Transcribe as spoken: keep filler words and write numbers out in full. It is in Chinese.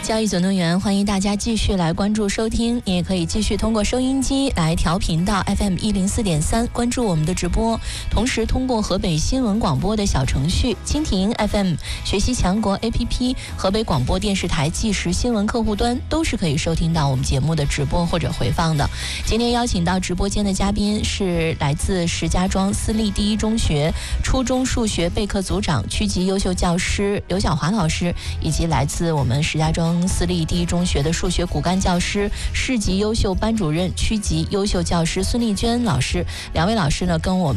教育总动员，欢迎大家继续来关注收听，你也可以继续通过收音机来调频到 F M 一零四点三关注我们的直播，同时通过河北新闻广播的小程序蜻蜓 F M、 学习强国 A P P、 河北广播电视台即时新闻客户端都是可以收听到我们节目的直播或者回放的。今天邀请到直播间的嘉宾是来自石家庄私立第一中学初中数学备课组长、区级优秀教师刘晓华老师，以及来自我们石家庄私立第一中学的数学骨干教师、市级优秀班主任、区级优秀教师孙丽娟老师。两位老师呢跟我们